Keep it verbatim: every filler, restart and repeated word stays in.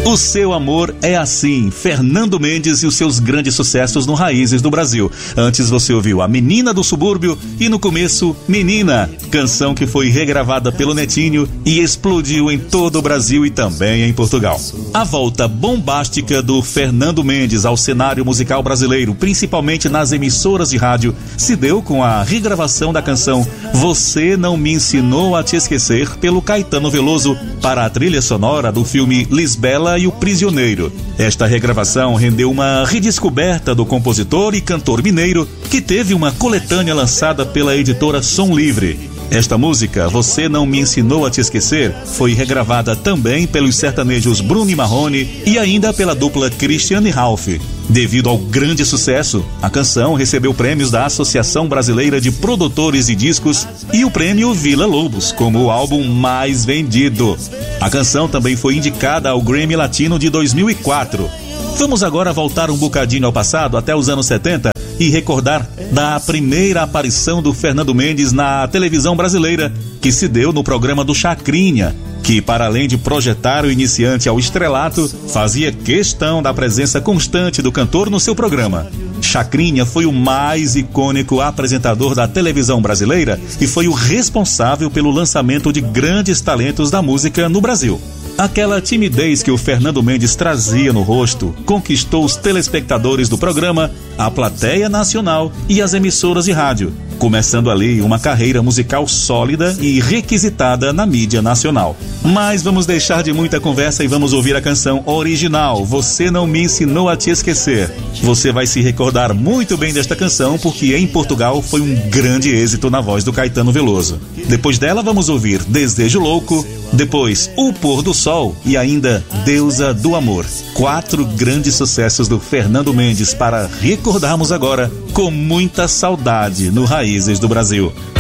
O Seu Amor é Assim, Fernando Mendes e os seus grandes sucessos no Raízes do Brasil. Antes você ouviu A Menina do Subúrbio e no começo Menina, canção que foi regravada pelo Netinho e explodiu em todo o Brasil e também em Portugal. A volta bombástica do Fernando Mendes ao cenário musical brasileiro, principalmente nas emissoras de rádio, se deu com a regravação da canção Você Não Me Ensinou a Te Esquecer pelo Caetano Veloso para a trilha sonora do filme Lisbela e o Prisioneiro. Esta regravação rendeu uma redescoberta do compositor e cantor mineiro, que teve uma coletânea lançada pela editora Som Livre. Esta música, Você Não Me Ensinou a Te Esquecer, foi regravada também pelos sertanejos Bruno e Marrone e ainda pela dupla Cristiano e Ralph. Devido ao grande sucesso, a canção recebeu prêmios da Associação Brasileira de Produtores de Discos e o prêmio Vila Lobos como o álbum mais vendido. A canção também foi indicada ao Grammy Latino de dois mil e quatro. Vamos agora voltar um bocadinho ao passado, até os anos setenta, e recordar da primeira aparição do Fernando Mendes na televisão brasileira, que se deu no programa do Chacrinha, que, para além de projetar o iniciante ao estrelato, fazia questão da presença constante do cantor no seu programa. Chacrinha foi o mais icônico apresentador da televisão brasileira e foi o responsável pelo lançamento de grandes talentos da música no Brasil. Aquela timidez que o Fernando Mendes trazia no rosto conquistou os telespectadores do programa, a plateia nacional e as emissoras de rádio, começando ali uma carreira musical sólida e requisitada na mídia nacional. Mas vamos deixar de muita conversa e vamos ouvir a canção original, Você Não Me Ensinou a Te Esquecer. Você vai se recordar muito bem desta canção porque em Portugal foi um grande êxito na voz do Caetano Veloso. Depois dela vamos ouvir Desejo Louco, depois O Pôr do Sol e ainda Deusa do Amor. Quatro grandes sucessos do Fernando Mendes para recordarmos agora com muita saudade no Raízes do Brasil.